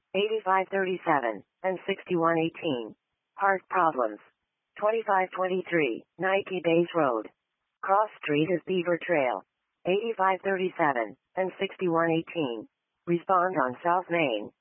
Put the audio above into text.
8537 and 6118. Heart problems. 2523, Nike Base Road. Cross Street is Beaver Trail. 8537 and 6118. Respond on South Main.